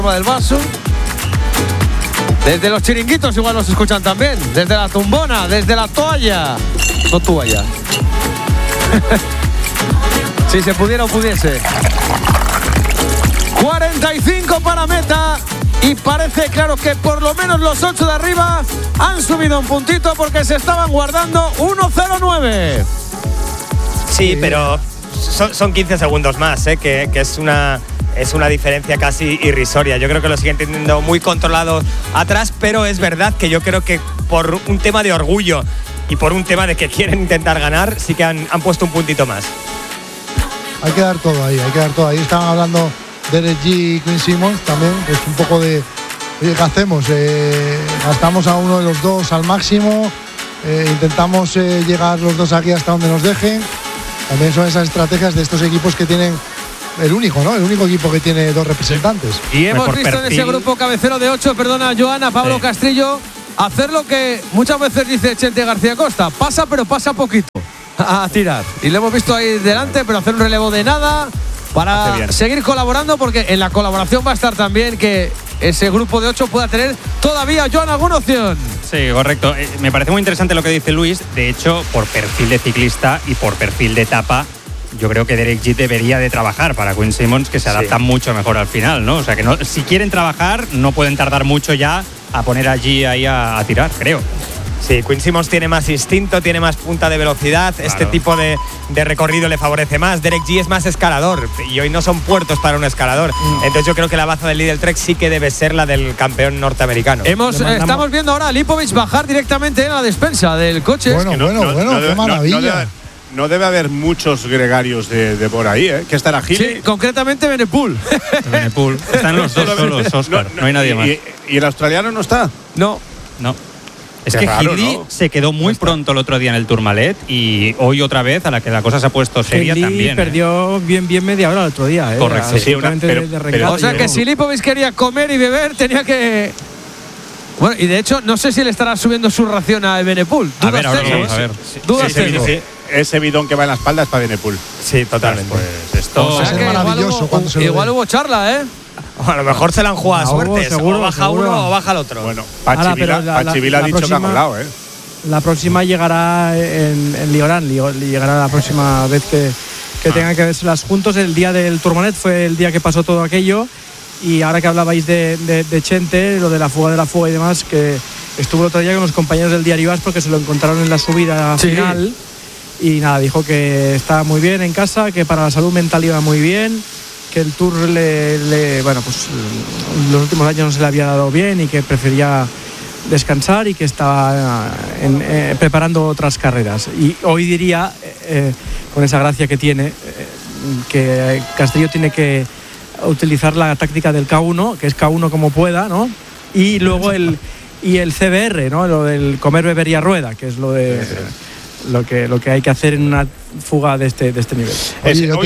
del vaso. Desde los chiringuitos igual nos escuchan también. Desde la tumbona, desde la toalla. No toalla. Si se pudiera o pudiese. 45 para meta. Y parece claro que por lo menos los 8 de arriba han subido un puntito porque se estaban guardando 1-0-9. Sí, pero son 15 segundos más, que es una diferencia casi irrisoria. Yo creo que lo siguen teniendo muy controlado atrás, pero es verdad que yo creo que por un tema de orgullo y por un tema de que quieren intentar ganar, sí que han puesto un puntito más. Hay que dar todo ahí, Estaban hablando Derek G y Quinn Simmons también, que es un poco de, oye, ¿qué hacemos? Gastamos a uno de los dos al máximo, intentamos llegar los dos aquí hasta donde nos dejen. También son esas estrategias de estos equipos que tienen el único equipo que tiene dos representantes. Y hemos visto en ese grupo cabecero de 8, perdona Joana, Pablo Castrillo, hacer lo que muchas veces dice Chente García Costa, pasa pero pasa poquito a tirar. Y lo hemos visto ahí delante, pero hacer un relevo de nada para seguir colaborando, porque en la colaboración va a estar también que ese grupo de 8 pueda tener todavía, Joan, alguna opción. Sí, correcto. Me parece muy interesante lo que dice Luis. De hecho, por perfil de ciclista y por perfil de etapa, yo creo que Derek Jeet debería de trabajar para Quinn Simmons, que se adapta mucho mejor al final, ¿no? O sea, que no, si quieren trabajar, no pueden tardar mucho ya a poner allí ahí a tirar, creo. Sí, Quinn Simmons tiene más instinto, tiene más punta de velocidad, claro. Este tipo de recorrido le favorece más. Derek G es más escalador y hoy no son puertos para un escalador. Entonces yo creo que la baza del Lidl Trek sí que debe ser la del campeón norteamericano. Estamos viendo ahora a Lipovic bajar directamente en la despensa del coche. Bueno, qué maravilla. No debe haber muchos gregarios de por ahí, ¿eh? Que estará Gili. Sí, concretamente Benepul. Benepul. Están los dos solos, Óscar. No hay nadie más. ¿Y el australiano no está? No. Es que Hindley se quedó muy pronto el otro día en el Tourmalet y hoy otra vez, a la que la cosa se ha puesto seria también. Perdió bien media hora el otro día. Correcto. Sí, o sea que si Lipovic quería comer y beber, tenía que… Bueno, y de hecho, no sé si le estará subiendo su ración a Benepul. A ver, ahora vamos a ver. Dudas tengo. Ese bidón que va en la espalda es para Benepul. Sí, totalmente. Pues esto… O sea, es maravilloso cuando se lo igual hubo charla, ¿eh? A lo mejor se la han jugado a suerte. Seguro, o baja uno o baja el otro. Bueno, Pachivila ha dicho que ha molado, ¿eh? La próxima llegará en Liorán. Llegará la próxima vez que tengan que verselas juntos. El día del Tourmalet fue el día que pasó todo aquello. Y ahora que hablabais de Chente, lo de la fuga y demás, que estuvo el otro día con los compañeros del Diario As porque se lo encontraron en la subida final. Y nada, dijo que estaba muy bien en casa, que para la salud mental iba muy bien, que el Tour bueno, pues los últimos años no se le había dado bien y que prefería descansar y que estaba preparando otras carreras. Y hoy diría, con esa gracia que tiene, que Castrillo tiene que utilizar la táctica del K1, que es K1 como pueda, ¿no? Y luego el CBR, ¿no? Lo del comer, beber y a rueda, que es lo de… Lo que hay que hacer en una fuga de este nivel. Oye, yo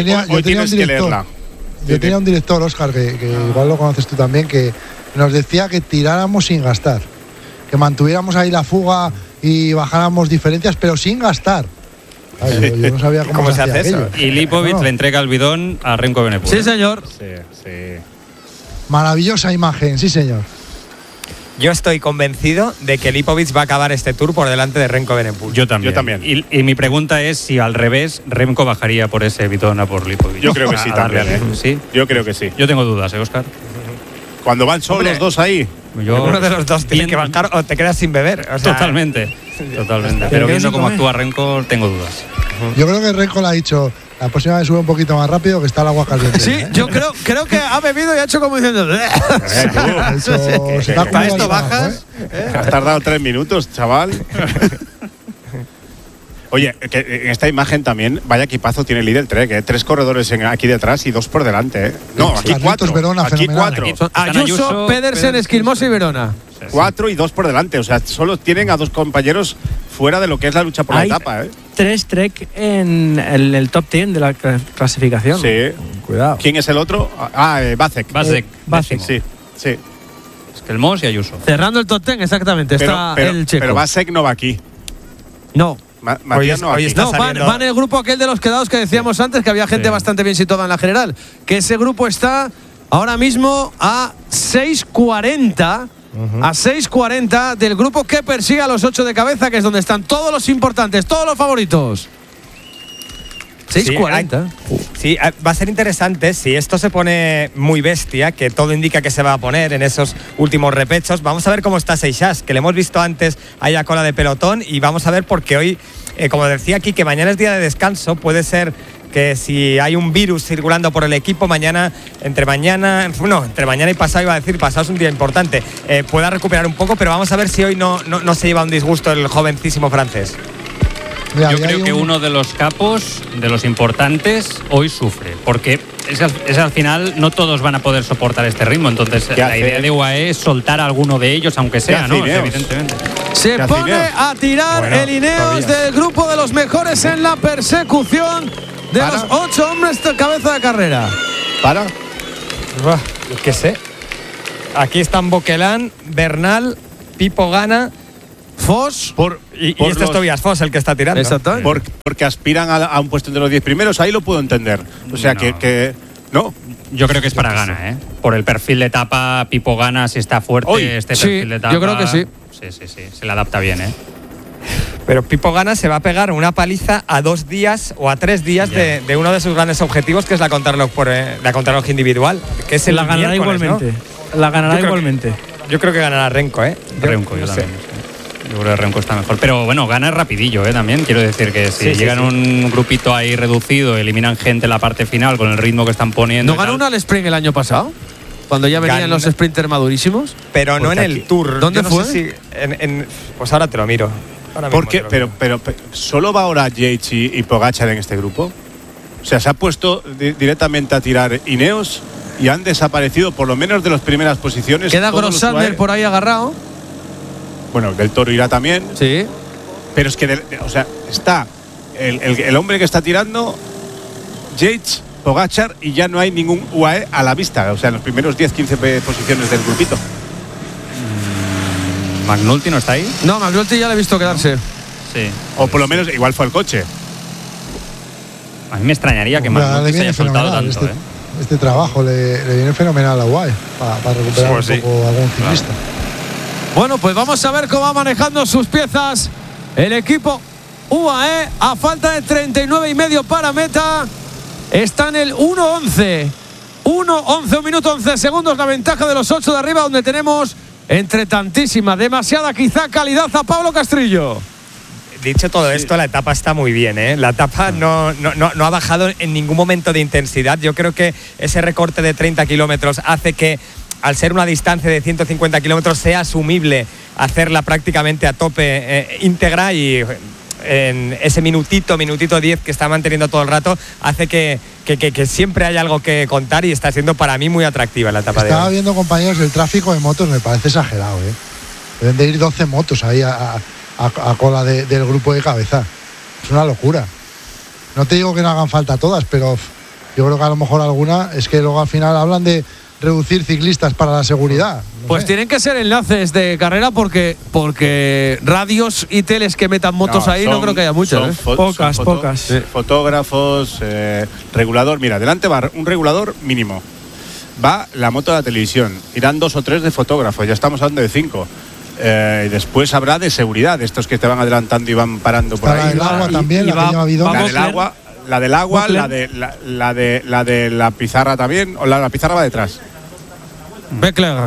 tenía un director, Óscar, que igual lo conoces tú también, que nos decía que tiráramos sin gastar, que mantuviéramos ahí la fuga y bajáramos diferencias, pero sin gastar. Ay, yo no sabía cómo se hace eso. Y Lipovic le entrega el bidón a Remco Benepul. Sí, señor. Sí. Maravillosa imagen, sí, señor. Yo estoy convencido de que Lipovic va a acabar este Tour por delante de Remco Benepul. Yo también. Y mi pregunta es si al revés Remco bajaría por ese bidón a por Lipovic. Yo creo que sí también. ¿Sí? Yo creo que sí. Yo tengo dudas, Óscar. Cuando van solos los dos ahí. Uno de los dos tiene que bajar o te quedas sin beber. O sea, Totalmente. Pero viendo cómo actúa Remco, tengo dudas. Yo creo que Remco le ha dicho… La próxima vez sube un poquito más rápido, que está el agua caliente. Sí, yo creo que ha bebido y ha hecho como diciendo… ¿Para esto bajas? Has tardado 3 minutos, chaval. Oye, que en esta imagen también, vaya equipazo tiene el Lidl Trek, ¿eh? 3 corredores aquí detrás y 2 por delante, ¿eh? No, aquí 4. Aquí 4. Ayuso, Pedersen, Esquilmosa y Verona. 4 y 2 por delante. O sea, solo tienen a 2 compañeros fuera de lo que es la lucha por la etapa, ¿eh? 3 Trek en el top 10 de la clasificación. Sí. Cuidado. ¿Quién es el otro? Vasek. Sí. Esquilmos y Ayuso. Cerrando el top 10, exactamente. Está el checo. Pero Vasek no va aquí. No. Matías no va aquí. No, van en el grupo aquel de los quedados que decíamos antes, que había gente bastante bien situada en la general. Que ese grupo está ahora mismo a 6:40. A 6:40 del grupo que persigue a los 8 de cabeza, que es donde están todos los importantes, todos los favoritos. 6:40. Sí, va a ser interesante si esto se pone muy bestia, que todo indica que se va a poner en esos últimos repechos. Vamos a ver cómo está Seixas, que le hemos visto antes ahí a cola de pelotón, y vamos a ver porque hoy, como decía aquí, que mañana es día de descanso, puede ser que si hay un virus circulando por el equipo, entre mañana y pasado, iba a decir, pasado es un día importante, pueda recuperar un poco, pero vamos a ver si hoy no se lleva un disgusto el jovencísimo francés. Yo creo que uno de los capos, de los importantes, hoy sufre, porque es al final no todos van a poder soportar este ritmo, entonces la idea de UAE es soltar a alguno de ellos, aunque sea, ¿no? Evidentemente. Se pone a tirar el Ineos del grupo de los mejores en la persecución de los 8 hombres de cabeza de carrera. Yo qué sé. Aquí están Boquelán, Bernal, Pipo Gana, Foss y este es Tobias Foss el que está tirando. Exactamente. Porque aspiran a un puesto entre los 10 primeros, ahí lo puedo entender. O sea, no. Yo creo que es para Gana, ¿eh? Por el perfil de etapa, Pipo Gana, si está fuerte, perfil de etapa. Yo creo que sí. Sí, se le adapta bien, ¿eh? Pero Pipo Gana se va a pegar una paliza a 2 días o a 3 días de uno de sus grandes objetivos, que es la contrarreloj individual, que es el la ganará igualmente. ¿no? La ganará igualmente. Yo creo que ganará Renko, ¿eh? Renko, yo también. Sí. Yo creo que Renko está mejor. Pero bueno, Gana es rapidillo, también. Quiero decir que si llegan un grupito ahí reducido, eliminan gente en la parte final con el ritmo que están poniendo. ¿No ganó una al sprint el año pasado? Cuando ya venían los sprinters madurísimos. Pero no en el Tour. ¿Dónde fue? No sé si pues ahora te lo miro. ¿Por qué? Pero ¿solo va ahora Yates y Pogačar en este grupo? O sea, se ha puesto directamente a tirar Ineos y han desaparecido por lo menos de las primeras posiciones. Queda Grossander por ahí agarrado. Bueno, Del Toro irá también. Sí. Pero es que, está el hombre que está tirando, Yates, Pogačar, y ya no hay ningún UAE a la vista. O sea, en los primeros 10-15 posiciones del grupito. ¿McNulty no está ahí? No, McNulty ya le he visto quedarse. Sí. O por lo menos igual fue el coche. A mí me extrañaría que McNulty se haya soltado tanto. Este trabajo le viene fenomenal a UAE para recuperar un poco algún ciclista. Bueno, pues vamos a ver cómo va manejando sus piezas el equipo UAE. A falta de 39,5 para meta, está en el 1:11. 1:11, 1 minuto 11 segundos, la ventaja de los 8 de arriba, donde tenemos entre tantísima, demasiada quizá calidad a Pablo Castrillo. Dicho todo esto, la etapa está muy bien, ¿eh? La etapa no ha bajado en ningún momento de intensidad. Yo creo que ese recorte de 30 kilómetros hace que, al ser una distancia de 150 kilómetros, sea asumible hacerla prácticamente a tope íntegra, y en ese minutito 10 que está manteniendo todo el rato hace que siempre hay algo que contar, y está siendo para mí muy atractiva la etapa de hoy. Estaba viendo, compañeros, el tráfico de motos me parece exagerado, ¿eh? Deben de ir 12 motos ahí a cola del grupo de cabeza. Es una locura. No te digo que no hagan falta todas, pero yo creo que a lo mejor alguna, es que luego al final hablan de reducir ciclistas para la seguridad. Pues tienen que ser enlaces de carrera, porque radios y teles que metan motos ahí no creo que haya muchas. Pocas. Sí. Fotógrafos, regulador. Mira, delante va un regulador mínimo. Va la moto de la televisión. Irán 2 o 3 de fotógrafos. Ya estamos hablando de 5. Y después habrá de seguridad, estos que te van adelantando y van parando por ahí. La del agua también, la del agua, la de la pizarra también, o la pizarra va detrás. Beckler.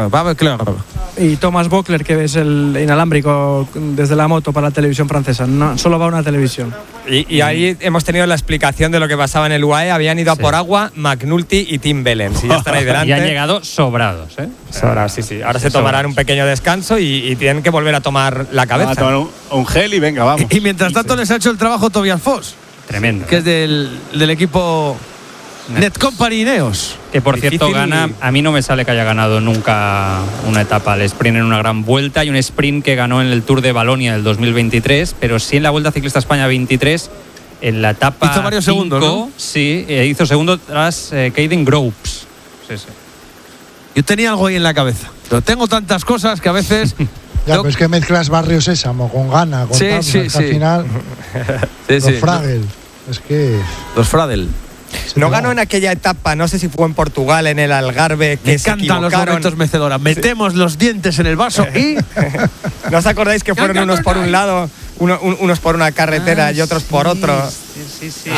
Y Thomas Bockler, que es el inalámbrico desde la moto para la televisión francesa. No, solo va una televisión. Y ahí hemos tenido la explicación de lo que pasaba en el UAE. Habían ido a por agua McNulty y Tim Bellens, y ya están ahí delante. Y han llegado sobrados, ¿eh? Sobrados, sí. Ahora se tomarán un pequeño descanso y tienen que volver a tomar la cabeza. A tomar un gel y venga, vamos. Y mientras tanto les ha hecho el trabajo Tobias Foss. Tremendo. Que es del equipo Netcompany Ineos. Que por cierto, Gana, a mí no me sale que haya ganado nunca una etapa al sprint en una gran vuelta. Hay un sprint que ganó en el Tour de Valonia del 2023, pero sí en la Vuelta Ciclista España 23, en la etapa hizo varios segundos, ¿no? Sí, hizo segundo tras Caden Groves. Sí. Yo tenía algo ahí en la cabeza, pero tengo tantas cosas que a veces... Ya, pero es que mezclas Barrio Sésamo con Gana, con sí. al final los Fragel. Es que... Los Fradel. No ganó en aquella etapa, no sé si fue en Portugal, en el Algarve, que Me se encantan los equivocaron. momentos mecedoras. Metemos los dientes en el vaso y… ¿No os acordáis que fueron unos por un lado, unos por una carretera y otros por otro? Sí. Sí.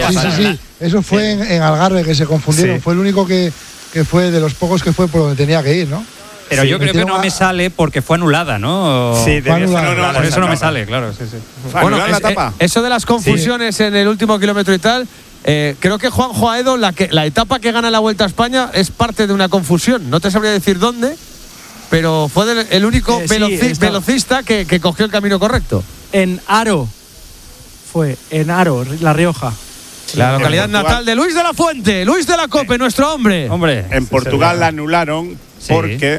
Eso fue en Algarve, que se confundieron. Sí. Fue el único que fue de los pocos que fue por donde tenía que ir, ¿no? Pero Sí, yo creo que no me sale porque fue anulada, ¿no? Sí, Fue debía ser anulada. anulada Por eso no me esa sale, claro. Sí. Bueno, ¿Anular la etapa? eso de las confusiones en el último kilómetro y tal, creo que Juanjo Aedo, la etapa que gana la Vuelta a España es parte de una confusión. No te sabría decir dónde, pero fue el único velocista que cogió el camino correcto. En Aro. Fue en Aro, La Rioja. La localidad Portugal. natal de Luis de la Fuente, Luis de la Cope, nuestro hombre. Hombre. En Portugal la anularon Sí.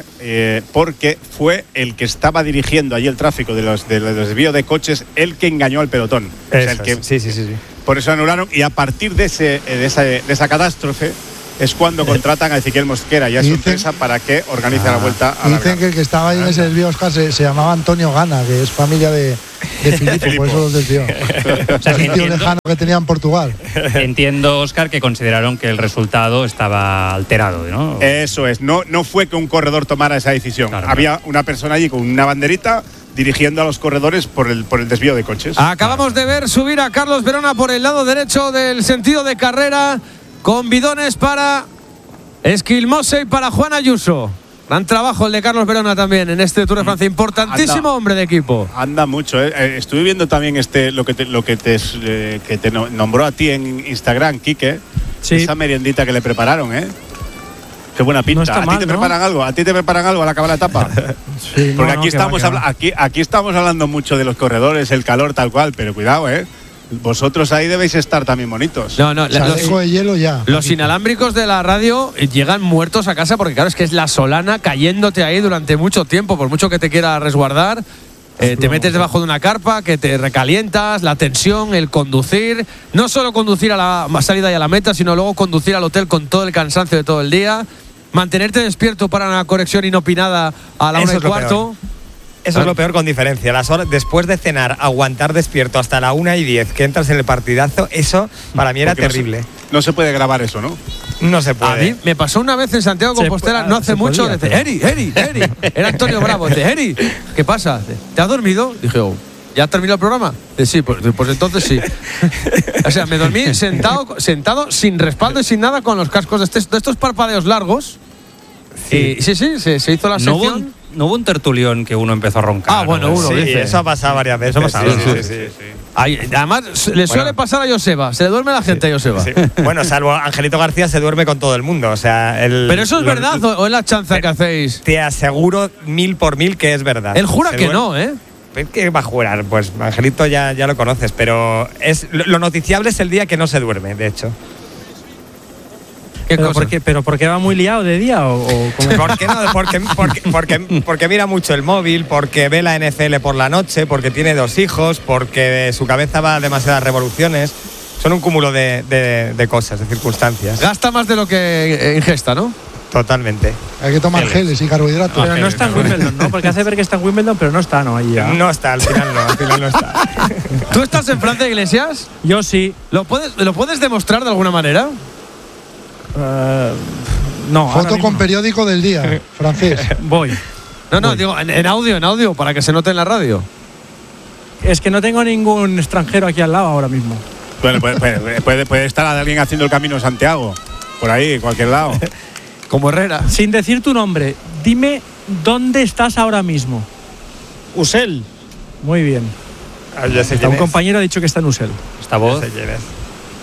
porque fue el que estaba dirigiendo allí el tráfico de los desvíos de coches, el que engañó al pelotón. O sea, el que, Sí. por eso anularon, y a partir de esa catástrofe es cuando contratan a Ezequiel Mosquera y a su Dicen- empresa para que organice la vuelta a la Dicen que el que estaba ahí en ese desvío, Oscar, se llamaba Antonio Gana, que es familia de Filipo, por eso los desvió. O sea, Es un tío lejano que tenía en Portugal. Entiendo, Óscar, que consideraron que el resultado estaba alterado, ¿no? Eso es, no fue que un corredor tomara esa decisión. Claro, Había una persona allí con una banderita dirigiendo a los corredores por el desvío de coches. Acabamos de ver subir a Carlos Verona por el lado derecho del sentido de carrera con bidones para Esquilmose y para Juan Ayuso. Gran trabajo el de Carlos Verona también en este Tour de Francia. Importantísimo hombre de equipo. Anda mucho, ¿eh? Estuve viendo también lo que te nombró a ti en Instagram, Quique. Sí. Esa meriendita que le prepararon, ¿eh? Qué buena pinta. No está ¿A ti mal, te ¿no? preparan algo? ¿A ti te preparan algo al acabar la etapa? Sí, Porque no, aquí que va, estamos que va. aquí estamos hablando mucho de los corredores, el calor tal cual, pero cuidado, ¿eh? Vosotros ahí debéis estar también bonitos. No, Chaleco de hielo ya. los inalámbricos de la radio llegan muertos a casa porque claro, es que es la solana cayéndote ahí durante mucho tiempo, por mucho que te quiera resguardar. Te metes debajo de una carpa, que te recalientas, la tensión, el conducir. No solo conducir a la salida y a la meta, sino luego conducir al hotel con todo el cansancio de todo el día. Mantenerte despierto para una conexión inopinada a la Eso 1:15. es lo peor. Eso es lo peor con diferencia. Las horas después de cenar, aguantar despierto hasta la 1:10 que entras en el partidazo, eso para mí era Porque terrible. No se puede grabar eso, ¿no? No se A puede. mí me pasó una vez en Santiago de Compostela, no hace se mucho, podía, dice, pero- Eri. Era Antonio Bravo, dice, Eri, ¿qué pasa? ¿Te has dormido? Dije, oh, ¿ya has terminado el programa? Dice, sí, pues entonces sí. O sea, me dormí sentado sin respaldo y sin nada con los cascos de estos parpadeos largos. Sí, se hizo la No hubo, sección. no hubo un tertulión que uno empezó a roncar. Ah, bueno, ¿no? uno Sí, dice. eso ha pasado varias veces. Eso ha pasado, sí. Además, le suele pasar a Joseba, se le duerme la gente a Joseba. Sí. Bueno, salvo Angelito García se duerme con todo el mundo. O sea, Pero eso es verdad o es la chanza que hacéis. Te aseguro 1000 por 1000 que es verdad. Él jura Se que duerme- no, ¿eh? ¿Qué va a jurar? Pues Angelito ya lo conoces, pero lo noticiable es el día que no se duerme, de hecho. ¿Qué ¿Pero cosa? por qué va muy liado de día o cómo? ¿Por qué no? Porque mira mucho el móvil, porque ve la NFL por la noche, porque tiene 2 hijos, porque su cabeza va a demasiadas revoluciones. Son un cúmulo de cosas, de circunstancias. Gasta más de lo que ingesta, ¿no? Totalmente. Hay que tomar geles y carbohidratos. Pero no está en Wimbledon, ¿no? Porque hace ver que está en Wimbledon, pero no está, ¿no? Ahí ya. No está, al final no está. ¿Tú estás en Francia, Iglesias? Yo sí. ¿Lo puedes demostrar de alguna manera? No, ahora Foto mismo con no. periódico del día, francés. Voy. No, digo, en audio, para que se note en la radio. Es que no tengo ningún extranjero aquí al lado ahora mismo. Bueno, puede estar alguien haciendo el camino de Santiago, por ahí, en cualquier lado. Como Herrera. Sin decir tu nombre, dime dónde estás ahora mismo. Usel. Muy bien. Yo sé Un quién es. compañero ha dicho que está en Usel. Esta Yo voz. sé quién es.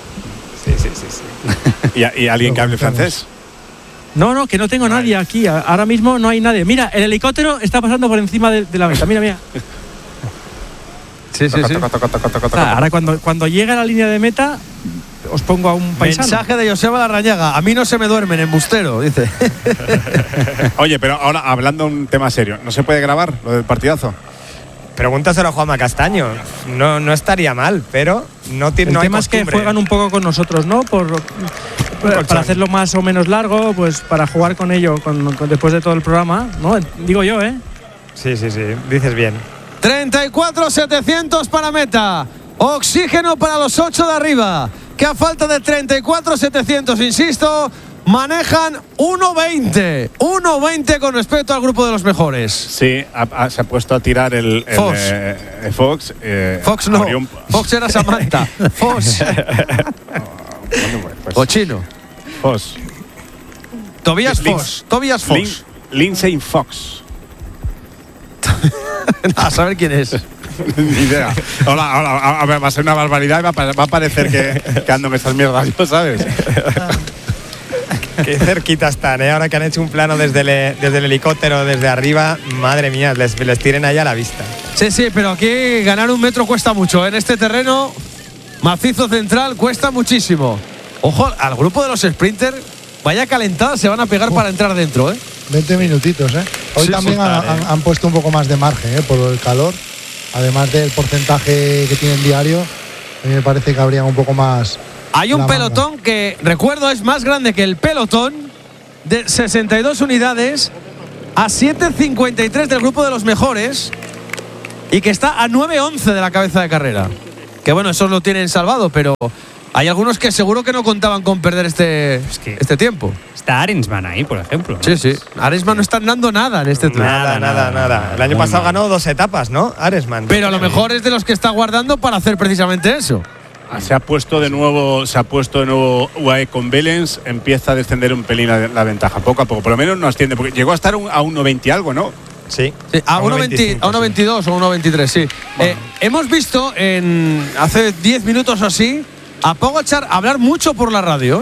Sí. ¿Y alguien que hable francés? No, que no tengo nadie aquí. Ahora mismo no hay nadie. Mira, el helicóptero está pasando por encima de la meta. Mira. Sí. Ahora cuando llegue a la línea de meta, os pongo a un paisano. Mensaje de Joseba Larrañaga. A mí no se me duermen, embustero, dice. Oye, pero ahora hablando un tema serio, ¿no se puede grabar lo del partidazo? Pregúntaselo a Juanma Castaño. No estaría mal, pero no El hay tema es que costumbre. juegan un poco con nosotros, ¿no? Para hacerlo más o menos largo, pues para jugar con ello después de todo el programa, ¿no? Digo yo, ¿eh? Sí. Dices bien. 34.700 para meta. Oxígeno para los 8 de arriba. que a falta de 34.700, insisto, manejan 1.20 con respecto al grupo de los mejores. Sí, se ha puesto a tirar el Fox. Fox. Fox no, Fox era Samantha. Fox. Pues, O chino. Fox. Tobias Fox. Tobias Fox. Lindsay Fox. A saber quién es. Ni idea. Hola, a ver, va a ser una barbaridad y va a parecer que ando en estas mierdas, ¿sabes? Qué cerquita están, ¿eh? Ahora que han hecho un plano desde el helicóptero, desde arriba, madre mía, les tienen ahí a la vista. Sí, pero aquí ganar 1 metro cuesta mucho. En este terreno macizo central cuesta muchísimo. Ojo, al grupo de los sprinters, vaya calentada se van a pegar para entrar dentro, ¿eh? 20 minutitos, ¿eh? Hoy Sí, también han puesto un poco más de margen, por el calor. Además del porcentaje que tienen diario, a mí me parece que habría un poco más. Hay un la pelotón manga. que, recuerdo, es más grande que el pelotón, de 62 unidades, a 7.53 del grupo de los mejores, y que está a 9.11 de la cabeza de carrera. Que bueno, esos lo tienen salvado, pero hay algunos que seguro que no contaban con perder este tiempo. Está Arensman ahí, por ejemplo, ¿no? Sí. Arensman no está andando nada en este tour. Nada. El año pasado ganó 2 etapas, ¿no? Arensman. Pero a lo mejor es de los que está guardando para hacer precisamente eso. Se ha puesto de nuevo UAE con Belens, empieza a descender un pelín la ventaja, poco a poco. Por lo menos no asciende, porque llegó a estar a 1.20 algo, ¿no? Sí. A 1.22 o 1.23, sí. Bueno. Hemos visto hace 10 minutos o así a Pogačar hablar mucho por la radio.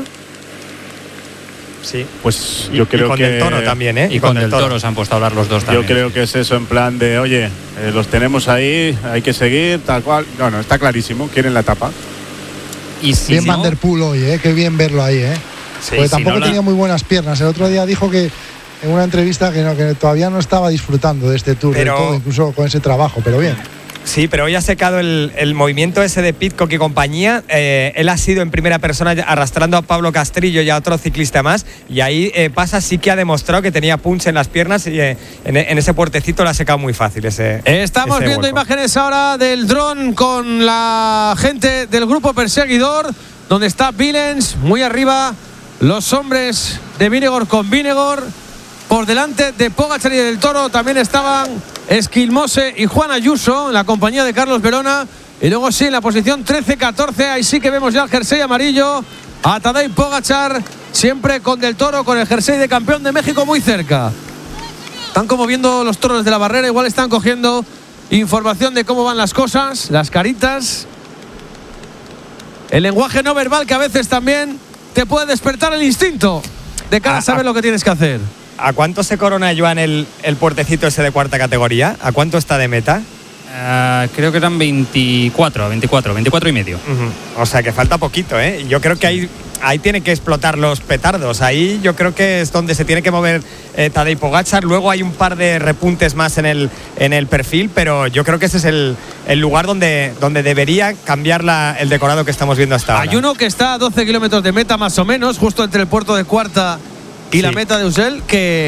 Sí. Pues yo creo con que Del Toro también, ¿eh? Y con Del Toro se han puesto a hablar los dos también. Yo creo que es eso, en plan de, oye, los tenemos ahí, hay que seguir, tal cual. No, está clarísimo, quieren la etapa. Y si Bien no, Van der Poel hoy, qué bien verlo ahí, Sí, Porque si tampoco no, tenía muy buenas piernas. El otro día dijo que en una entrevista que todavía no estaba disfrutando de este tour del todo, incluso con ese trabajo, pero bien. Sí, pero hoy ha secado el movimiento ese de Pidcock y compañía. Él ha sido en primera persona arrastrando a Pablo Castrillo y a otro ciclista más. Y ahí Pasa sí que ha demostrado que tenía punch en las piernas y en ese puertecito lo ha secado muy fácil. Estamos viendo vuelco. imágenes ahora del dron con la gente del grupo perseguidor, donde está Villens muy arriba, los hombres de Vingegaard con Vingegaard. Por delante de Pogačar y Del Toro también estaban Esquilmose y Juan Ayuso en la compañía de Carlos Verona. Y luego sí, en la posición 13-14, ahí sí que vemos ya el jersey amarillo a Tadej Pogačar, siempre con Del Toro, con el jersey de campeón de México muy cerca. Están como viendo los toros de la barrera, igual están cogiendo información de cómo van las cosas, las caritas. El lenguaje no verbal que a veces también te puede despertar el instinto de cara a saber lo que tienes que hacer. ¿A cuánto se corona, Joan, el puertecito ese de cuarta categoría? ¿A cuánto está de meta? Creo que eran 24 y medio. O sea que falta poquito, ¿eh? Yo creo que ahí tiene que explotar los petardos. Ahí yo creo que es donde se tiene que mover Tadej Pogačar. Luego hay un par de repuntes más en el perfil, pero yo creo que ese es el lugar donde debería cambiar el decorado que estamos viendo hasta ahora. Hay uno que está a 12 kilómetros de meta más o menos, justo entre el puerto de Cuarta y la meta de Usel,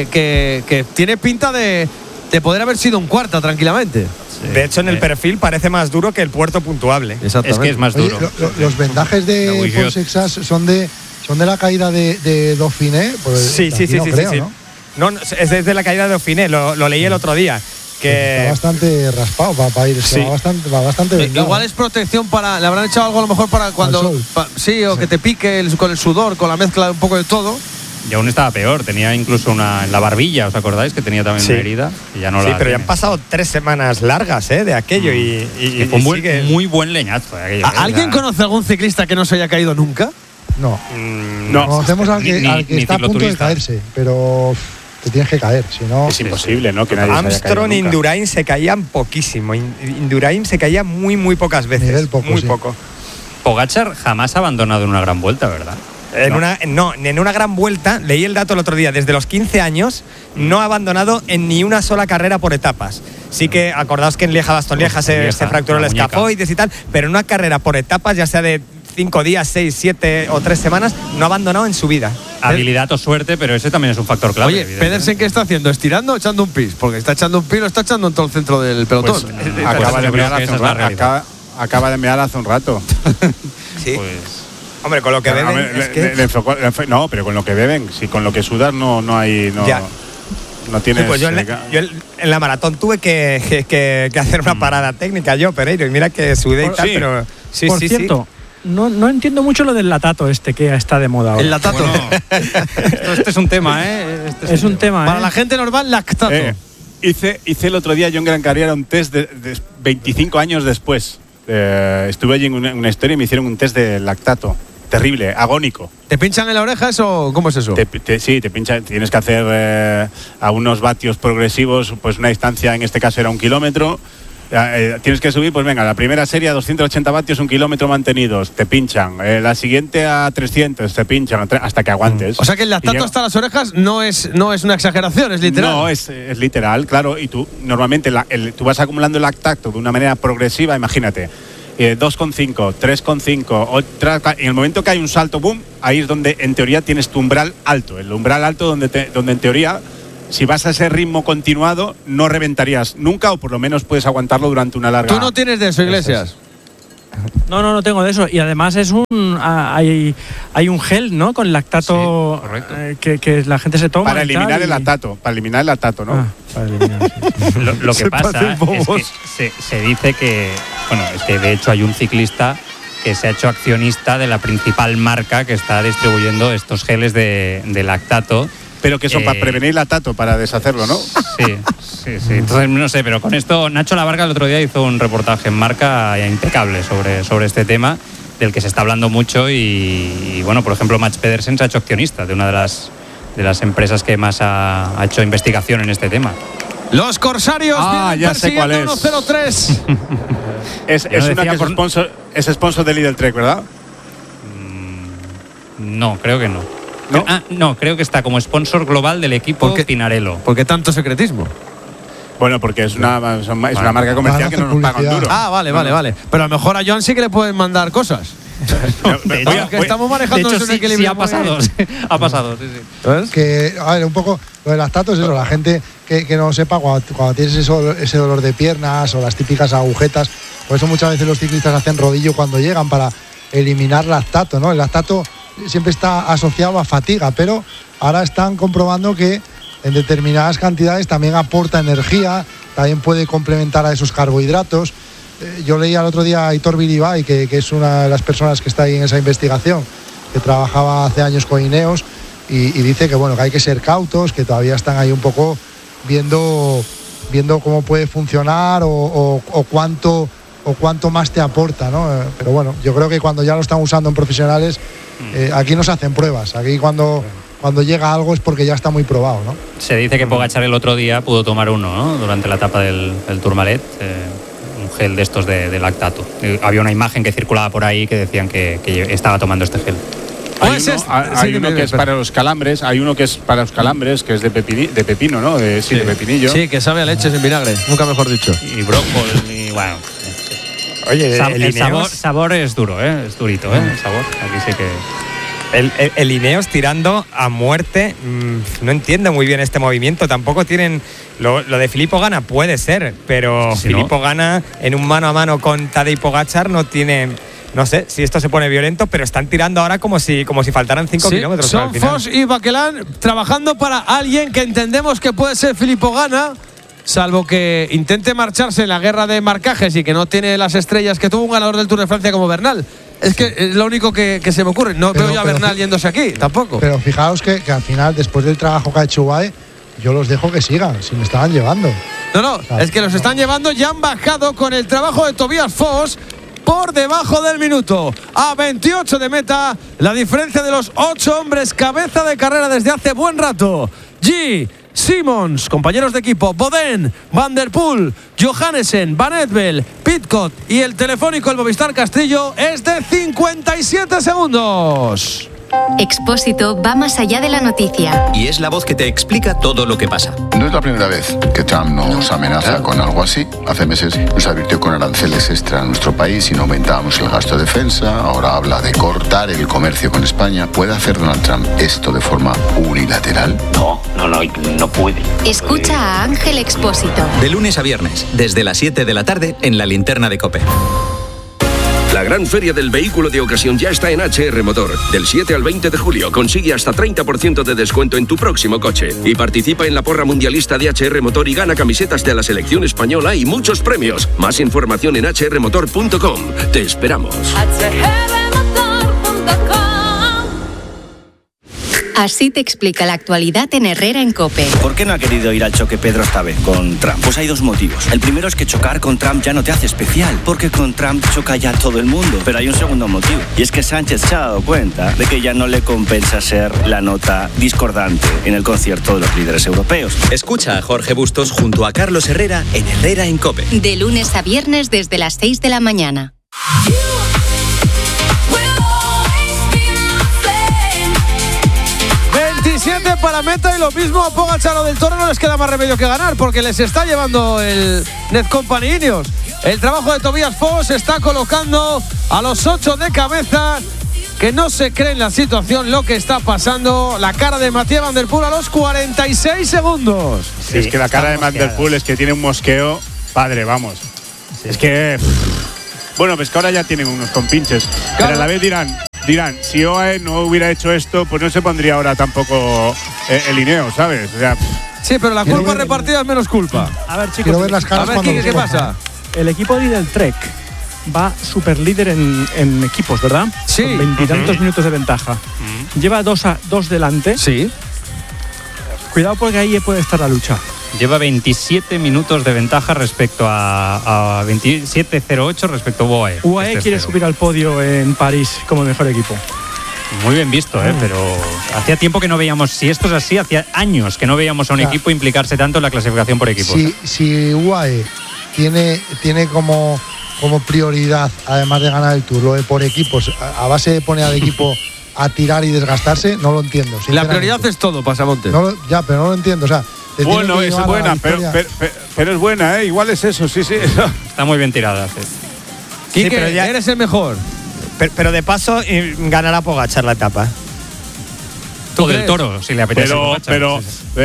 que tiene pinta de poder haber sido un Cuarta tranquilamente. De hecho, en el perfil parece más duro que el puerto puntuable. Exactamente. Es que es más Oye, duro. los vendajes de Paul Sexas son de la caída de Dauphiné. Sí. Creo, ¿no? No, es desde la caída de Dauphiné, lo leí el otro día. Que Está bastante raspado para ir, Sí. va bastante vendado. Igual es protección para. Le habrán echado algo a lo mejor para cuando. sol. Sí, o que te pique con el sudor, con la mezcla de un poco de todo. Y aún estaba peor, tenía incluso una en la barbilla, ¿os acordáis? Que tenía también una herida. Y ya no sí, la pero ya tiene. han pasado 3 semanas largas de aquello y Fue un sigue. muy buen leñazo. Aquello, ¿Alguien conoce algún ciclista que no se haya caído nunca? No. No, Conocemos al que ni está a punto de cicloturista. caerse, pero te tienes que caer, si no. es imposible, ¿no? Que nadie se haya caído Armstrong e nunca. Indurain se caían poquísimo. Indurain se caía muy pocas veces. Nivel poco, muy sí. poco. Pogačar jamás ha abandonado en una gran vuelta, ¿verdad? En una gran vuelta, leí el dato el otro día, desde los 15 años no ha abandonado en ni una sola carrera por etapas. Sí que acordaos que en Lieja-Bastogne-Lieja se fracturó el la muñeca. escafoides y tal, pero en una carrera por etapas, ya sea de 5 días, 6, 7 o 3 semanas, no ha abandonado en su vida. Habilidad o suerte, pero ese también es un factor clave. Oye, evidentemente. Pedersen, ¿qué está haciendo? ¿Estirando o echando un pis? Porque está echando un pis, lo está echando en todo el centro del pelotón. Acaba de yo creo mear que hace esa un es la rato. realidad. Acaba de mear hace un rato. Sí. Pues Hombre, con lo que beben. No, pero con lo que beben, si con lo que sudas no hay. No tienes. Sí, pues yo en la maratón tuve que hacer una parada técnica yo, Pereiro, y mira que sudé y tal, sí. pero. Sí, Por cierto, no entiendo mucho lo del latato que está de moda ahora. El latato. Bueno, este es un tema, ¿eh? Es un tema, Para la gente normal, lactato. Hice el otro día, yo en Gran Canaria, un test de 25 años después. Estuve allí en una historia y me hicieron un test de lactato. Terrible, agónico. ¿Te pinchan en la oreja eso? ¿Cómo es eso? Sí, te pinchan. Tienes que hacer a unos vatios progresivos, pues una distancia, en este caso era 1 kilómetro. Tienes que subir, pues venga, la primera serie a 280 vatios, 1 kilómetro mantenidos, te pinchan. La siguiente a 300, te pinchan hasta que aguantes. O sea que el lactato hasta las orejas no es una exageración, es literal. No, es literal, claro. Y tú, normalmente, tú vas acumulando el lactato de una manera progresiva, imagínate. 2,5, 3,5, en el momento que hay un salto, boom, ahí es donde en teoría tienes tu umbral alto. El umbral alto donde en teoría, si vas a ese ritmo continuado, no reventarías nunca, o por lo menos puedes aguantarlo durante una larga. ¿Tú no tienes de eso, Iglesias? No tengo de eso. Y además hay un gel, ¿no? Con lactato que la gente se toma. Para eliminar el lactato, ¿no? Para eliminar, sí. Lo que pasa es que se dice que, bueno, es que de hecho hay un ciclista que se ha hecho accionista de la principal marca que está distribuyendo estos geles de lactato. Pero que son para prevenir lactato, para deshacerlo, ¿no? Sí. Entonces, no sé, pero con esto Nacho Lavarga el otro día hizo un reportaje en Marca impecable sobre este tema, del que se está hablando mucho y bueno, por ejemplo, Mats Pedersen se ha hecho accionista de una de las empresas que más ha hecho investigación en este tema. Los Corsarios ya sé cuál es. 103. Es una que es sponsor de Lidl Trek, ¿verdad? No, creo que no. ¿No? No, creo que está como sponsor global del equipo Pinarello. ¿Por qué tanto secretismo? Bueno, porque es una marca comercial que no nos pagan duro. Vale. Pero a lo mejor a Joan sí que le pueden mandar cosas. Estamos manejando un equilibrio. Sí, ha pasado, sí. Que, a ver, un poco lo del lactato es eso, la gente que no sepa, cuando tienes ese dolor de piernas o las típicas agujetas, por eso muchas veces los ciclistas hacen rodillo cuando llegan para eliminar lactato, ¿no? El lactato siempre está asociado a fatiga, pero ahora están comprobando que en determinadas cantidades también aporta energía, también puede complementar a esos carbohidratos. Yo leía el otro día a Aitor Bilibay, que es una de las personas que está ahí en esa investigación, que trabajaba hace años con Ineos, y dice que bueno, que hay que ser cautos, que todavía están ahí un poco viendo cómo puede funcionar o cuánto más te aporta, ¿no? Pero bueno, yo creo que cuando ya lo están usando en profesionales, aquí no se hacen pruebas. Aquí cuando llega algo es porque ya está muy probado, ¿no? Se dice que Pogačar el otro día pudo tomar uno, ¿no? Durante la etapa del Tourmalet, un gel de estos de lactato. Había una imagen que circulaba por ahí que decían que estaba tomando este gel. Hay uno que es para los calambres, que es de pepino, ¿no? De pepinillo. Sí, que sabe a leche sin vinagre, nunca mejor dicho. Y brócoli, bueno. Oye, el sabor es duro, es durito, el sabor. Aquí sí que... El Ineos tirando a muerte, no entiendo muy bien este movimiento. Tampoco tienen... Lo de Filippo Ganna puede ser, pero sí, Filippo Ganna en un mano a mano con Tadej Pogačar no tiene... No sé si esto se pone violento, pero están tirando ahora como si faltaran 5 kilómetros. Son Foss y Baquelán trabajando para alguien que entendemos que puede ser Filippo Ganna, salvo que intente marcharse en la guerra de marcajes y que no tiene las estrellas que tuvo un ganador del Tour de Francia como Bernal. Es que es lo único que se me ocurre. No veo yo a Bernal yéndose aquí, tampoco. Pero fijaos que al final, después del trabajo que ha hecho UAE, yo los dejo que sigan, si me estaban llevando. No, es que los están llevando, ya han bajado con el trabajo de Tobias Foss por debajo del minuto. A 28 de meta, la diferencia de los 8 hombres cabeza de carrera desde hace buen rato. Simons, compañeros de equipo, Boden, Van der Poel, Johannesen, Van Edvel, Pidcock y el telefónico, el Movistar Castillo, es de 57 segundos. Expósito va más allá de la noticia. Y es la voz que te explica todo lo que pasa. No es la primera vez que Trump nos amenaza con algo así. Hace meses nos advirtió con aranceles extra a nuestro país si no aumentábamos el gasto de defensa. Ahora habla de cortar el comercio con España. ¿Puede hacer Donald Trump esto de forma unilateral? No puede. Escucha a Ángel Expósito. De lunes a viernes, desde las 7 de la tarde, en la linterna de COPE. La gran feria del vehículo de ocasión ya está en HR Motor. Del 7 al 20 de julio consigue hasta 30% de descuento en tu próximo coche. Y participa en la porra mundialista de HR Motor y gana camisetas de la selección española y muchos premios. Más información en hrmotor.com. Te esperamos. Así te explica la actualidad en Herrera en COPE. ¿Por qué no ha querido ir al choque Pedro esta vez con Trump? Pues hay dos motivos. El primero es que chocar con Trump ya no te hace especial, porque con Trump choca ya todo el mundo. Pero hay un segundo motivo, y es que Sánchez se ha dado cuenta de que ya no le compensa ser la nota discordante en el concierto de los líderes europeos. Escucha a Jorge Bustos junto a Carlos Herrera en Herrera en COPE. De lunes a viernes desde las 6 de la mañana. 27 para meta y lo mismo a Pogačar o del Toro no les queda más remedio que ganar porque les está llevando el Netcompany Ineos. El trabajo de Tobias Foss está colocando a los 8 de cabeza, que no se cree en la situación lo que está pasando. La cara de Mathieu Van Der Poel a los 46 segundos. Sí, es que la cara de Van Der Poel es que tiene un mosqueo padre, vamos. Sí. Es que bueno, pues que ahora ya tienen unos compinches, claro. Pero a la vez dirán, si OAE no hubiera hecho esto, pues no se pondría ahora tampoco el Ineos, ¿sabes? O sea, sí, pero la culpa repartida es menos culpa. A ver, chicos, quiero ver las caras. A ver, ¿qué pasa? El equipo del Trek va super líder en equipos, ¿verdad? Sí. Con 20 y tantos minutos de ventaja. Lleva dos delante. Sí. Cuidado porque ahí puede estar la lucha. Lleva 27 minutos de ventaja respecto a 27.08 respecto a UAE. UAE quiere subir al podio en París como mejor equipo. Muy bien visto, pero hacía tiempo que no veíamos, si esto es así, hacía años que no veíamos a un equipo implicarse tanto en la clasificación por equipos. Si UAE tiene como prioridad, además de ganar el Tour, lo de por equipos, a base de poner al equipo a tirar y desgastarse, no lo entiendo. La prioridad es todo, Pasamonte. Pero no lo entiendo, o sea. Bueno, es buena, pero es buena, ¿eh? Igual es eso, sí. Está muy bien tirada. Sí. Quique, pero ya eres el mejor. Pero de paso ganará Pogačar la etapa. Todo el Toro, si le apetece. Pero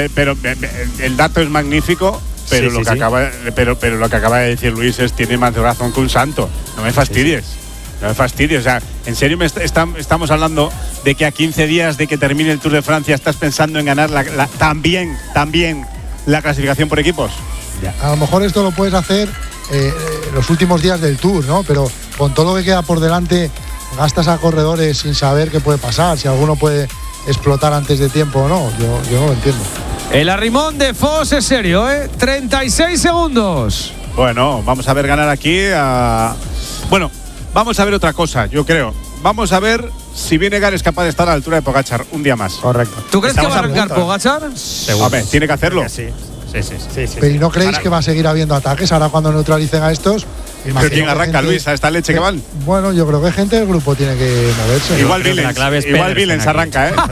el dato es magnífico, pero lo que acaba de decir Luis tiene más razón que un santo. No me fastidies. No me fastidies. O sea, en serio estamos hablando de que a 15 días de que termine el Tour de Francia estás pensando en ganar también la clasificación por equipos. Ya. A lo mejor esto lo puedes hacer los últimos días del Tour, ¿no? Pero con todo lo que queda por delante, gastas a corredores sin saber qué puede pasar, si alguno puede explotar antes de tiempo o no. Yo no lo entiendo. El arrimón de Foss es serio, 36 segundos. Bueno, vamos a ver ganar aquí a... Bueno, vamos a ver otra cosa, yo creo. Vamos a ver si Vinegar es capaz de estar a la altura de Pogačar un día más. Correcto. ¿Tú crees que va a arrancar Pogačar? A ver, tiene que hacerlo. Sí. Pero ¿y no creéis que va a seguir habiendo ataques ahora cuando neutralicen a estos? ¿Pero quién arranca, Luis, a esta leche que van? Bueno, yo creo que gente del grupo tiene que moverse. Igual Villens arranca, ¿eh?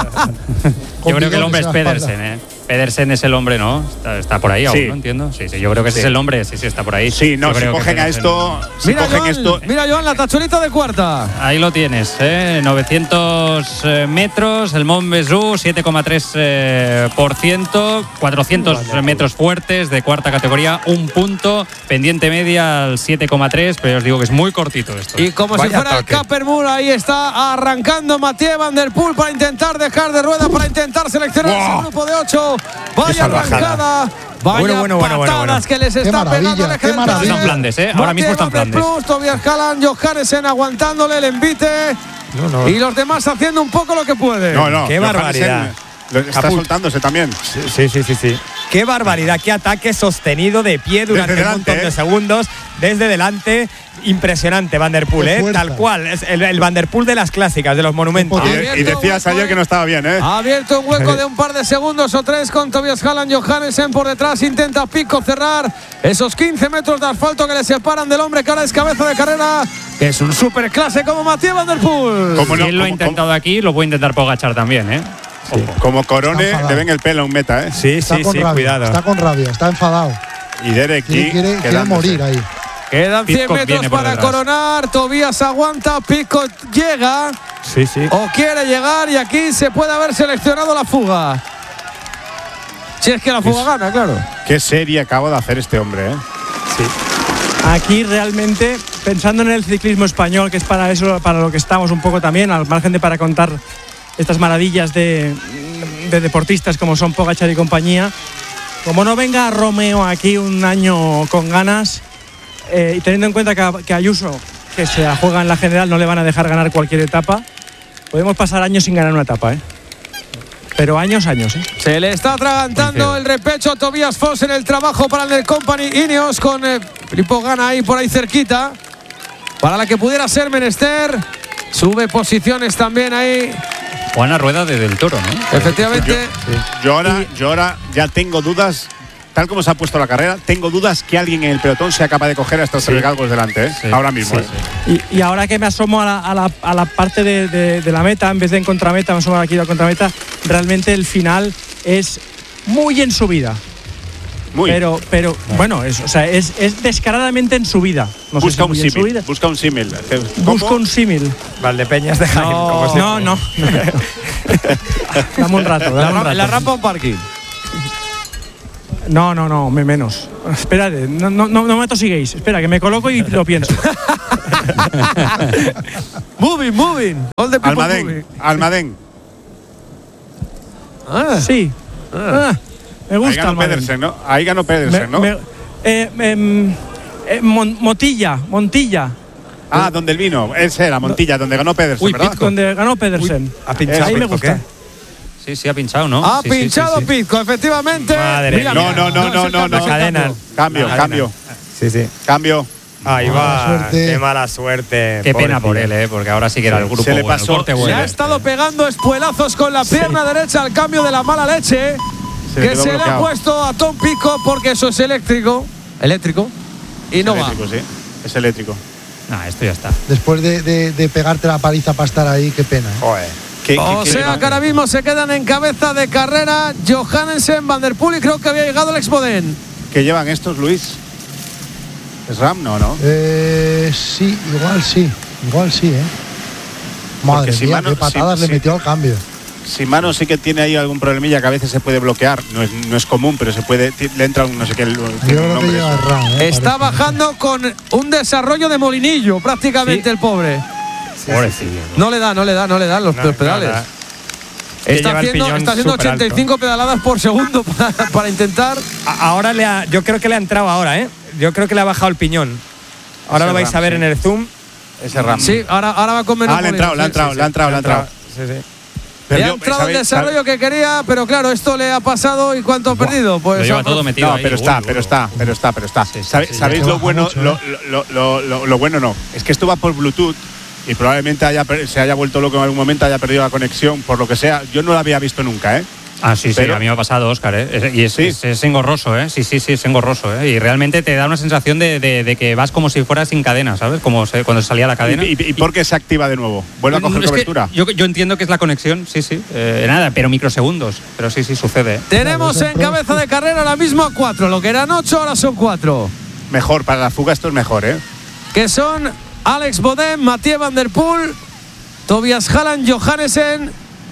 Yo creo que el hombre es Pedersen, ¿eh? Pedersen es el hombre, ¿no? Está por ahí aún, ¿no? Entiendo. Sí, yo creo que ese es el hombre, sí, está por ahí. Sí, no, si cogen a esto... Mira, Joan, la tachonita de cuarta. Ahí lo tienes, 900 metros, el Mont Ventoux, 7,3%, 400 metros fuertes de cuarta categoría, un punto, pendiente media al 7,3, pero os digo que es muy cortito esto. Y como si fuera el Capermur, ahí está arrancando Mathieu Van Der Poel para intentar dejar de rueda, para intentar seleccionar ese grupo de 8. Vaya arrancada, vaya patadas que les está pegando. Qué maravilla. Está en Flandes, ahora mismo está en Flandes. Tobias Halland, Johannesen aguantándole el envite. Y los demás haciendo un poco lo que pueden. No, qué barbaridad. Está soltándose también. Sí. Qué barbaridad, qué ataque sostenido de pie durante un montón de segundos. Desde delante, impresionante Van Der Poel, tal cual. Es el Van Der Poel de las clásicas, de los monumentos. Y decías ayer que no estaba bien, ¿eh? Ha abierto un hueco de un par de segundos o tres con Tobias Halland. Johannesen por detrás intenta Pico cerrar esos 15 metros de asfalto que le separan del hombre que ahora es cabeza de carrera. Es un superclase como Mathieu Van Der Poel. Si él lo ha intentado aquí, lo puede intentar Pogačar también, ¿eh? Sí. Como Corone, le ven el pelo a un meta, ¿eh? Sí, cuidado. Está con rabia, está enfadado. Y Derek quiere morir ahí. Quedan 100 metros para coronar. Tobias aguanta, Pico llega. Sí. O quiere llegar y aquí se puede haber seleccionado la fuga. Si es que la fuga gana, claro. Qué serie acaba de hacer este hombre, ¿eh? Sí. Aquí realmente pensando en el ciclismo español, que es para eso, para lo que estamos un poco también, al margen de para contar estas maravillas de deportistas como son Pogačar y compañía, como no venga Romeo aquí un año con ganas, y teniendo en cuenta que Ayuso, que se la juega en la general, no le van a dejar ganar cualquier etapa, podemos pasar años sin ganar una etapa, pero años. Se le está atragantando el repecho a Tobias Foss en el trabajo para el del Company Ineos, con Filippo Ganna ahí por ahí cerquita, para la que pudiera ser menester. Sube posiciones también ahí Juana Rueda de Del Toro, ¿no? Efectivamente. Yo ahora ya tengo dudas, tal como se ha puesto la carrera, tengo dudas que alguien en el pelotón sea capaz de coger a estos tres galgos delante, ahora mismo. Y ahora que me asomo a la parte de la meta, en vez de en contrameta, me asomo aquí a la contrameta, realmente el final es muy en subida. Pero bueno, es descaradamente en subida. No sé busca, si busca un símil. Busca un símil. Valdepeñas de Jaén. No. Dame un rato. La rampa o parking. No, menos. Espérate, no me tosiguéis. Espera, que me coloco y lo pienso. Moving. All the people moving. Almadén. Sí. Me gusta. Ahí ganó Pedersen, ¿no? Montilla. Donde el vino. Ese era Montilla, donde ganó Pedersen, ¿verdad? Donde ganó Pedersen. Ha pinchado. Ahí me gusta. Sí, ha pinchado, ¿no? Ha pinchado Pizco, efectivamente. Madre mía. No. Cadenan. Cambio. Sí. Cambio. Ahí va. Qué mala suerte. Qué pena por él, porque ahora sí que era el grupo. Se le pasó. Se ha estado pegando espuelazos con la pierna derecha al cambio de la mala leche que se le ha puesto a Tom Pizco, porque eso es eléctrico. Y no va. Sí, es eléctrico. Esto ya está. Después de pegarte la paliza para estar ahí, qué pena. Joder. Que ahora mismo se quedan en cabeza de carrera Johannesen, Van der Poel, y creo que había llegado Alex Bodén. ¿Qué llevan estos, Luis? ¿Es RAM? No. Sí, igual sí, Madre mía, qué patadas le metió al cambio. Shimano sí que tiene ahí algún problemilla que a veces se puede bloquear. No es común, pero se puede. Le entra un no sé qué. Yo creo que lleva RAM, está bajando con un desarrollo de molinillo, prácticamente, el pobre. Pobrecillo. No le dan los pedales. Está haciendo 85 pedaladas por segundo para intentar. Ahora yo creo que le ha entrado ahora, Yo creo que le ha bajado el piñón. Ahora lo vais a ver en el zoom. Ese RAM. Sí, ahora va con menos. Le ha entrado. Sí. Le ha entrado el desarrollo que quería, pero claro, esto le ha pasado. ¿Y cuánto ha perdido? Pues lo lleva todo metido. No, pero está. ¿Sabéis lo bueno? Lo bueno no. Es que esto va por Bluetooth y probablemente se haya vuelto loco en algún momento, haya perdido la conexión, por lo que sea. Yo no la había visto nunca, Sí, a mí me ha pasado, Óscar, Y es engorroso, Sí, es engorroso, Y realmente te da una sensación de que vas como si fueras sin cadena, ¿sabes? Como cuando salía la cadena. ¿Y por qué se activa de nuevo? ¿Vuelve a coger cobertura? Yo entiendo que es la conexión, sí. Nada, pero microsegundos. Pero sí, sucede. Tenemos en cabeza de carrera ahora mismo a 4. Lo que eran 8, ahora son 4. Mejor, para la fuga esto es mejor, Que son Alex Bodén, Mathieu Van der Poel, Tobias Halland, Johannesen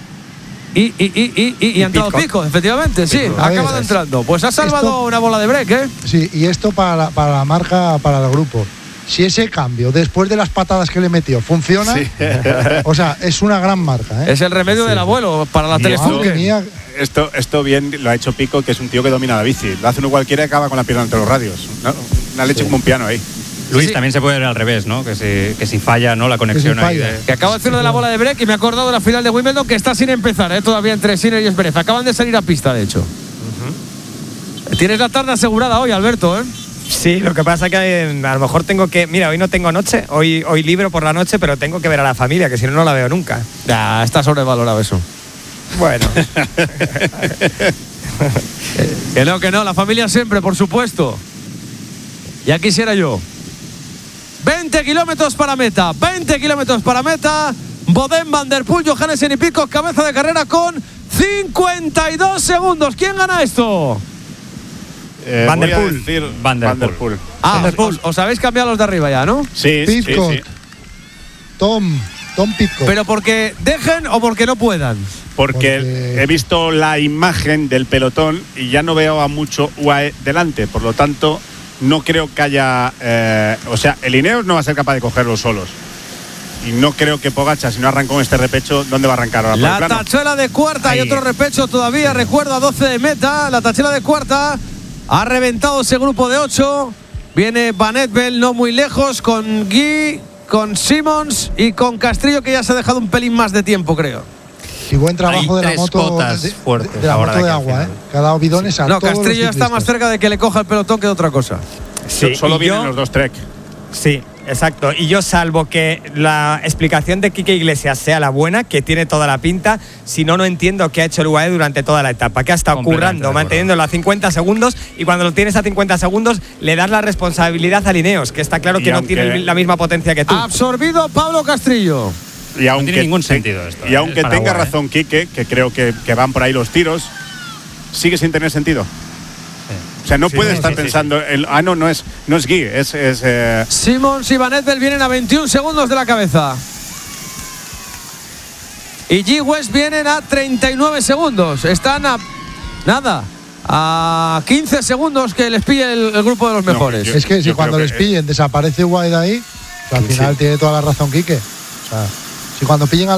y ha entrado Pizco, efectivamente, sí. Ha acabado entrando. Pues ha salvado una bola de break, Sí, y esto para la marca, para el grupo. Si ese cambio, después de las patadas que le metió, funciona, o sea, es una gran marca, Es el remedio del abuelo para la telefunke. Esto bien lo ha hecho Pizco, que es un tío que domina la bici. Lo hace uno cualquiera y acaba con la pierna entre los radios. Una leche como un piano ahí. Luis, también se puede ver al revés, ¿no? Que si falla, ¿no? La conexión ahí. Que acabo de hacer lo de la bola de break y me he acordado de la final de Wimbledon, que está sin empezar, todavía entre Sinner y Zverev. Acaban de salir a pista, de hecho. Tienes la tarde asegurada hoy, Alberto, Sí, lo que pasa que a lo mejor tengo que. Mira, hoy no tengo noche, hoy libro por la noche, pero tengo que ver a la familia, que si no la veo nunca. Ya, está sobrevalorado eso. Bueno. Que no, la familia siempre, por supuesto. Ya quisiera yo. 20 kilómetros para meta. Bodén, Van der Poel, Johannesen y Pizco, cabeza de carrera con 52 segundos. ¿Quién gana esto? Van der Poel. Os habéis cambiado los de arriba ya, ¿no? Sí. Tom Pizco. ¿Pero porque dejen o porque no puedan? Porque he visto la imagen del pelotón y ya no veo a mucho UAE delante, por lo tanto no creo que haya. O sea, el Ineos no va a ser capaz de cogerlos solos. Y no creo que Pogačar, si no arrancó en este repecho, ¿dónde va a arrancar ahora? La tachuela de cuarta. Hay otro repecho todavía, recuerdo, a 12 de meta. La tachuela de cuarta ha reventado ese grupo de 8. Viene Van Etbel, no muy lejos, con Guy, con Simmons y con Castrillo, que ya se ha dejado un pelín más de tiempo, creo. Y buen trabajo de la moto de la moto de agua, que ha dado bidones a todos. Castrillo ya está más cerca de que le coja el pelotón que de otra cosa. Sí, solo vienen los dos Trek. Sí, exacto. Y yo, salvo que la explicación de Quique Iglesias sea la buena, que tiene toda la pinta, si no, no entiendo qué ha hecho el UAE durante toda la etapa, que ha estado currando, manteniéndolo a 50 segundos, y cuando lo tienes a 50 segundos le das la responsabilidad a Ineos, que está claro que no tiene la misma potencia que tú. Absorbido Pablo Castrillo. Y aunque, no tiene ningún sentido esto. Y aunque tenga razón Quique, que creo que van por ahí los tiros, sigue sin tener sentido. O sea, no puede estar pensando. No es Guy, es Simmons y Van Etbel vienen a 21 segundos de la cabeza. Y G. West vienen a 39 segundos. Están a 15 segundos que les pille el grupo de los mejores. Es que si cuando les pillen desaparece Guay de ahí, al final tiene toda la razón Quique. O sea, si cuando pillen al